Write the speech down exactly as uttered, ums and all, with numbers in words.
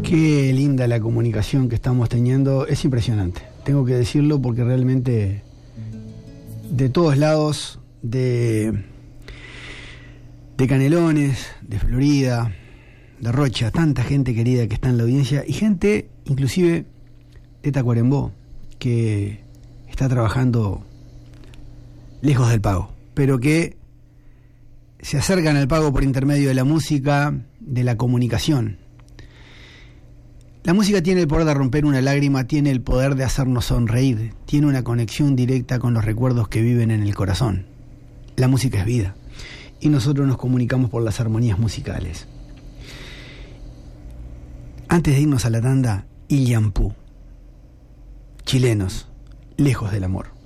Qué linda la comunicación que estamos teniendo, es impresionante, tengo que decirlo, porque realmente de todos lados, de, de Canelones, de Florida, de Rocha, tanta gente querida que está en la audiencia, y gente inclusive de Tacuarembó, que está trabajando lejos del pago, pero que se acercan al pago por intermedio de la música, de la comunicación. La música tiene el poder de romper una lágrima, tiene el poder de hacernos sonreír, tiene una conexión directa con los recuerdos que viven en el corazón. La música es vida, y nosotros nos comunicamos por las armonías musicales. Antes de irnos a la tanda, Iliampú, chilenos, lejos del amor.